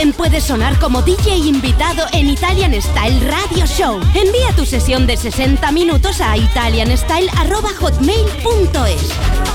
También puedes sonar como DJ invitado en Italian Style Radio Show. Envía tu sesión de 60 minutos a italianstyle@hotmail.es.